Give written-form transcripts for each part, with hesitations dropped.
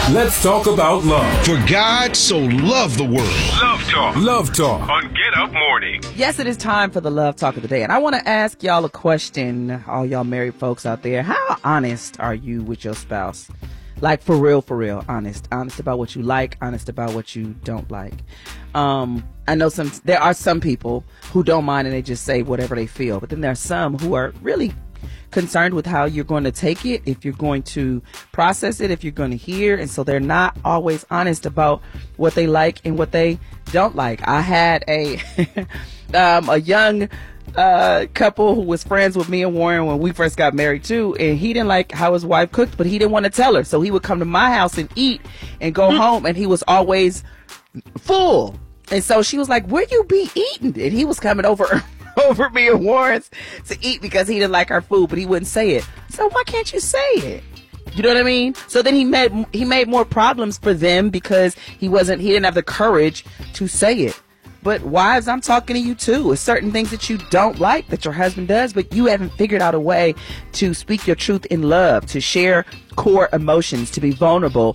Let's talk about love. For God so loved the world. Love Talk. Love Talk. On Get Up Morning. Yes, it is time for the Love Talk of the day. And I want to ask y'all a question, all y'all married folks out there. How honest are you with your spouse? Like, for real, honest. Honest about what you like, honest about what you don't like. I know there are some people who don't mind and they just say whatever they feel. But then there are some who are really concerned with how you're going to take it, if you're going to process it, if you're going to hear. And so they're not always honest about what they like and what they don't like. I had a young couple who was friends with me and Warren when we first got married too, and he didn't like how his wife cooked, but he didn't want to tell her. So he would come to my house and eat and go home, and he was always full. And so she was like, "Where you be eating?" And he was coming over me and Warren's to eat because he didn't like our food, but he wouldn't say it. So why can't you say it? You know what I mean? So then he made more problems for them because he didn't have the courage to say it. But wives, I'm talking to you too. There's certain things that you don't like that your husband does, but you haven't figured out a way to speak your truth in love, to share core emotions, to be vulnerable,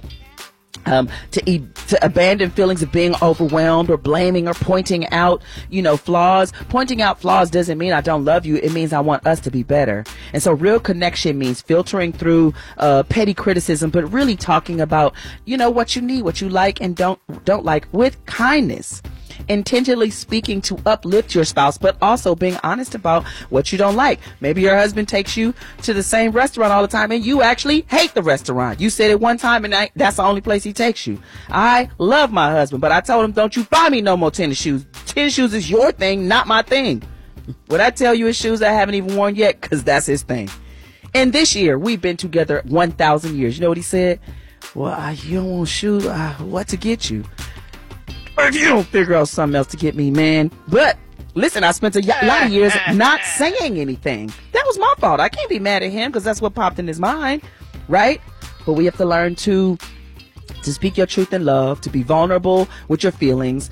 to abandon feelings of being overwhelmed or blaming or pointing out, flaws. Pointing out flaws doesn't mean I don't love you. It means I want us to be better. And so real connection means filtering through petty criticism, but really talking about, what you need, what you like and don't like with kindness. Intentionally speaking to uplift your spouse, but also being honest about what you don't like. Maybe your husband takes you to the same restaurant all the time and you actually hate the restaurant. You said it one time and that's the only place he takes you. I love my husband, but I told him, don't you buy me no more tennis shoes. Tennis shoes is your thing, not my thing. Would I tell you his shoes I haven't even worn yet? Because that's his thing. And this year, we've been together 1,000 years. You know what he said? Well, you don't want shoes. What to get you? If you don't figure out something else to get me, man. But listen, I spent a lot of years not saying anything. That was my fault. I can't be mad at him because that's what popped in his mind, right? But we have to learn to speak your truth in love, to be vulnerable with your feelings,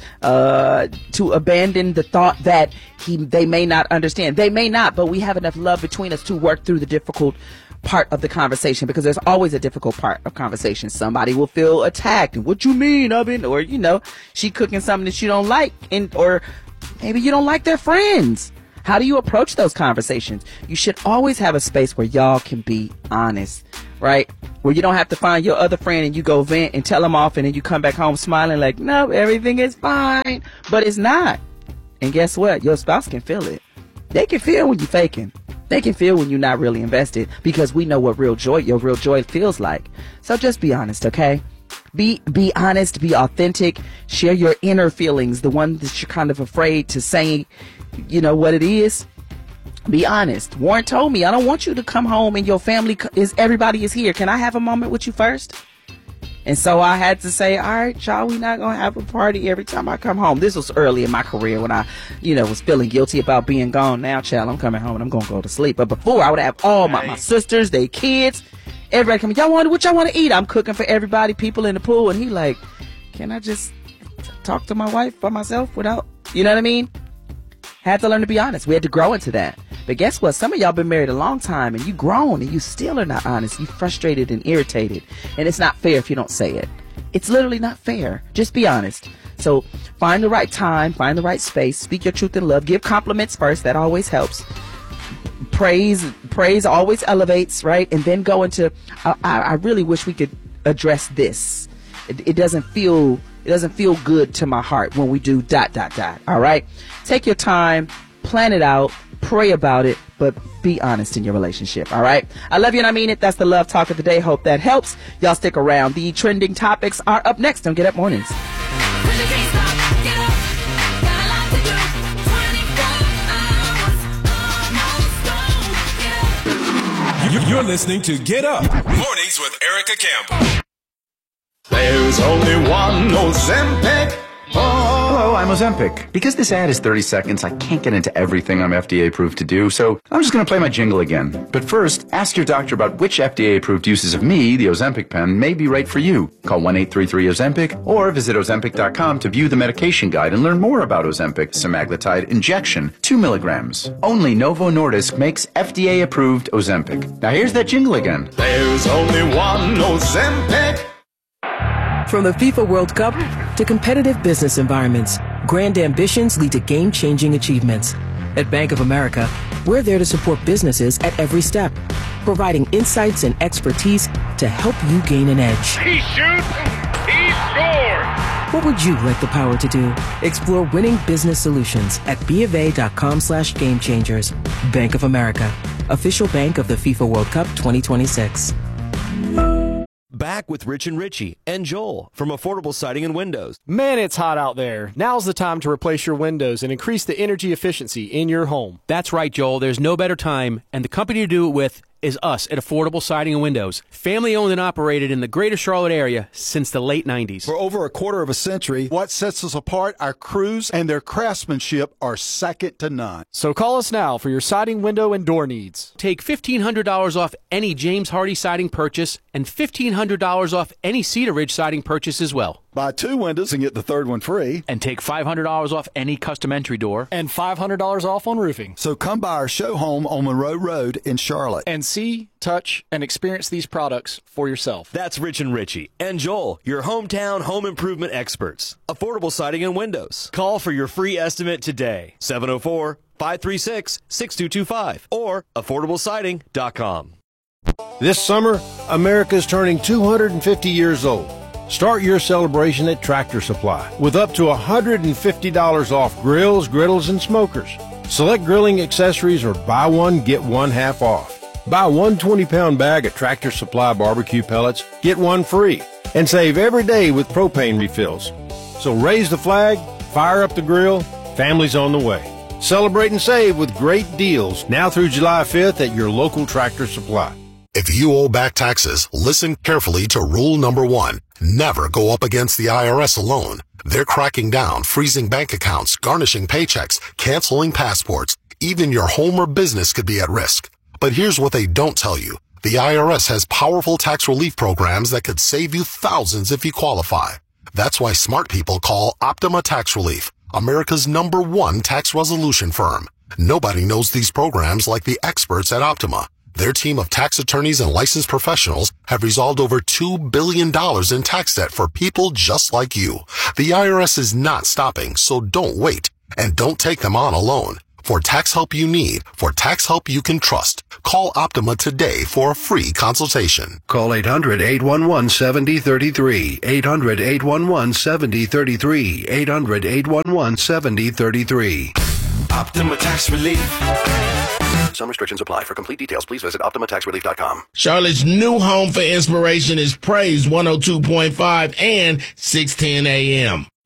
to abandon the thought that they may not understand. They may not, but we have enough love between us to work through the difficult part of the conversation, because there's always a difficult part of conversation. Somebody will feel attacked. What you mean, or she cooking something that you don't like, or maybe you don't like their friends. How do you approach those conversations? You should always have a space where y'all can be honest, right? Where you don't have to find your other friend and you go vent and tell them off, and then you come back home smiling like, no, everything is fine, but it's not. And guess what? Your spouse can feel it. They can feel when you're faking. They can feel when you're not really invested, because we know what your real joy feels like. So just be honest, okay? Be honest, be authentic, share your inner feelings, the one that you're kind of afraid to say, what it is. Be honest. Warren told me, I don't want you to come home and your family everybody is here. Can I have a moment with you first? And so I had to say, all right, y'all, we're not going to have a party every time I come home. This was early in my career when I, was feeling guilty about being gone. Now, child, I'm coming home and I'm going to go to sleep. But before, I would have all my sisters, their kids, everybody coming. What y'all want to eat? I'm cooking for everybody, people in the pool. And he like, can I just talk to my wife by myself without, you know what I mean? Had to learn to be honest. We had to grow into that. But guess what? Some of y'all been married a long time and you grown and you still are not honest. You frustrated and irritated. And it's not fair if you don't say it. It's literally not fair. Just be honest. So find the right time, find the right space, speak your truth in love, give compliments first. That always helps. Praise always elevates, right? And then go into, I really wish we could address this. It doesn't feel good to my heart when we do ... All right. Take your time, plan it out, pray about it, but be honest in your relationship. All right. I love you and I mean it. That's the Love Talk of the day. Hope that helps. Y'all stick around. The trending topics are up next on Get Up Mornings. You're listening to Get Up Mornings with Erica Campbell. There's only one Ozempic. Hello, I'm Ozempic. Because this ad is 30 seconds, I can't get into everything I'm FDA approved to do, so I'm just going to play my jingle again. But first, ask your doctor about which FDA approved uses of me, the Ozempic pen, may be right for you. Call 1-833-OZEMPIC or visit Ozempic.com to view the medication guide and learn more about Ozempic semaglutide injection, 2 milligrams. Only Novo Nordisk makes FDA approved Ozempic. Now here's that jingle again. There's only one Ozempic. From the FIFA World Cup to competitive business environments, grand ambitions lead to game-changing achievements. At Bank of America, we're there to support businesses at every step, providing insights and expertise to help you gain an edge. He shoots, he scores! What would you like the power to do? Explore winning business solutions at BofA.com/gamechangers. Bank of America, official bank of the FIFA World Cup 2026. Back with Rich and Richie and Joel from Affordable Siding and Windows. Man, it's hot out there. Now's the time to replace your windows and increase the energy efficiency in your home. That's right, Joel. There's no better time, and the company to do it with is us at Affordable Siding and Windows. Family owned and operated in the greater Charlotte area since the late 90s. For over a quarter of a century, what sets us apart, our crews and their craftsmanship are second to none. So call us now for your siding, window, and door needs. Take $1,500 off any James Hardy siding purchase and $1,500 off any Cedar Ridge siding purchase as well. Buy 2 windows and get the third one free. And take $500 off any custom entry door. And $500 off on roofing. So come by our show home on Monroe Road in Charlotte. And see, touch, and experience these products for yourself. That's Rich and Richie and Joel, your hometown home improvement experts. Affordable Siding and Windows. Call for your free estimate today. 704-536-6225 or affordablesiding.com. This summer, America is turning 250 years old. Start your celebration at Tractor Supply with up to $150 off grills, griddles, and smokers. Select grilling accessories or buy one, get one half off. Buy one 20-pound bag of Tractor Supply barbecue pellets, get one free, and save every day with propane refills. So raise the flag, fire up the grill, family's on the way. Celebrate and save with great deals now through July 5th at your local Tractor Supply. If you owe back taxes, listen carefully to rule number 1. Never go up against the IRS alone. They're cracking down, freezing bank accounts, garnishing paychecks, canceling passports. Even your home or business could be at risk. But here's what they don't tell you. The IRS has powerful tax relief programs that could save you thousands if you qualify. That's why smart people call Optima Tax Relief, America's #1 tax resolution firm. Nobody knows these programs like the experts at Optima. Their team of tax attorneys and licensed professionals have resolved over $2 billion in tax debt for people just like you. The IRS is not stopping, so don't wait. And don't take them on alone. For tax help you need, for tax help you can trust, call Optima today for a free consultation. Call 800-811-7033, 800-811-7033, 800-811-7033. Optima Tax Relief. Some restrictions apply. For complete details, please visit OptimaTaxRelief.com. Charlotte's new home for inspiration is Praise 102.5 and 610 AM.